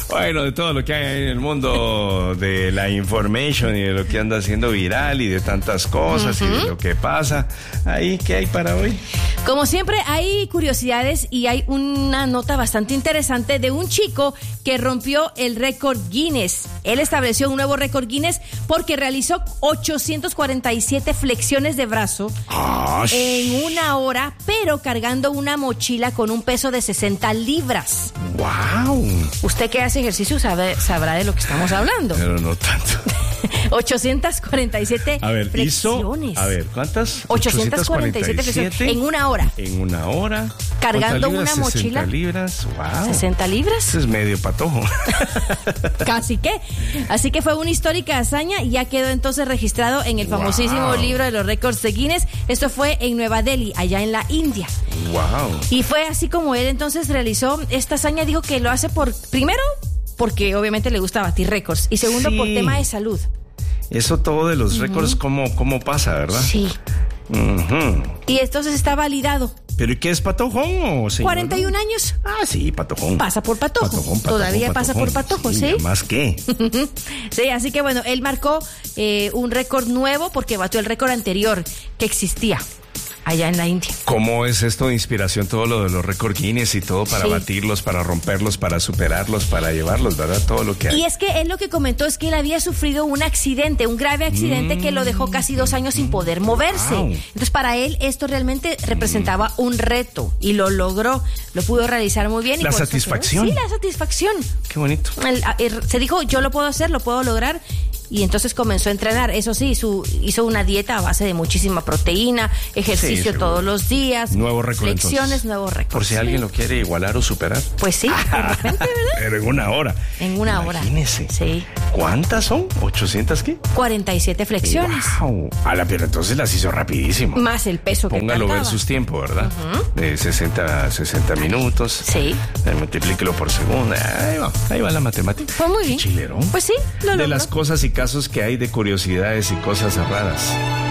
Bueno, de todo lo que hay en el mundo de la information y de lo que anda haciendo viral y de tantas cosas y de lo que pasa. Ahí, ¿qué hay para hoy? Como siempre, hay curiosidades y hay una nota bastante interesante de un chico que rompió el récord Guinness. Él estableció un nuevo récord Guinness porque realizó 847 flexiones de brazo en una hora, pero cargando una mochila con un peso de 60 libras. ¡Wow! Usted que hace ejercicio sabrá de lo que estamos hablando. Pero no tanto. 847 flexiones. ¿Cuántas? 847 flexiones en una hora. En una hora. Cargando libras? una mochila. 60 libras. Wow. 60 libras. Eso es medio patojo. Casi que. Así que fue una histórica hazaña y ya quedó entonces registrado en el famosísimo libro de los récords de Guinness. Esto fue en Nueva Delhi, allá en la India. Wow. Y fue así como él entonces realizó esta hazaña. Dijo que lo hace primero, porque obviamente le gusta batir récords. Y segundo, por tema de salud. Eso todo de los récords, ¿cómo pasa, verdad? Sí. Y entonces está validado. ¿Pero y qué es patojón o señor? 41 años. Ah, sí, patojón. Pasa por patojo. Todavía pasa por patojo, ¿sí? ¿Más qué? Sí, así que bueno, él marcó un récord nuevo porque batió el récord anterior que existía allá en la India. ¿Cómo es esto de inspiración, todo lo de los récord Guinness y todo para batirlos, para romperlos, para superarlos, para llevarlos, verdad? Todo lo que hay. Y es que él lo que comentó es que él había sufrido un grave accidente que lo dejó casi 2 años sin poder moverse. Wow. Entonces para él esto realmente representaba un reto y lo logró, lo pudo realizar muy bien. La satisfacción. Sí, la satisfacción. Qué bonito. Se dijo, yo lo puedo hacer, lo puedo lograr. Y entonces comenzó a entrenar. Eso sí, hizo una dieta a base de muchísima proteína, ejercicio todos los días. Nuevo récord. Flexiones, entonces. Nuevo récord. Por si alguien lo quiere igualar o superar. Pues sí, de repente, ¿verdad? Pero en una hora. En una hora. Imagínese. Sí. ¿Cuántas son? ¿800 qué? 47 flexiones. Wow. Pero entonces las hizo rapidísimo. Más el peso que Póngalo cargaba. versus tiempo, ¿verdad? De 60 minutitos. Sí. Multiplíquelo por segundo. Ahí va la matemática. Fue muy bien. Chilerón. Pues sí, lo logró. De las cosas y casos que hay de curiosidades y cosas raras.